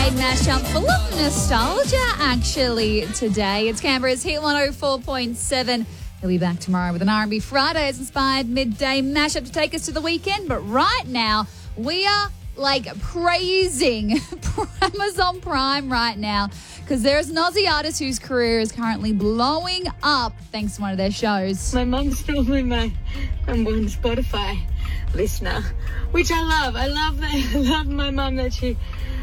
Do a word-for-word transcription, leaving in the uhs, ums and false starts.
midday mashup full of nostalgia, actually, today. It's Canberra's Hit one oh four point seven. He'll be back tomorrow with an R and B Fridays inspired midday mashup to take us to the weekend. But right now, we are like praising Amazon Prime right now because there's an Aussie artist whose career is currently blowing up thanks to one of their shows. My mum's probably my number one Spotify listener, which I love. I love that. I love my mum that she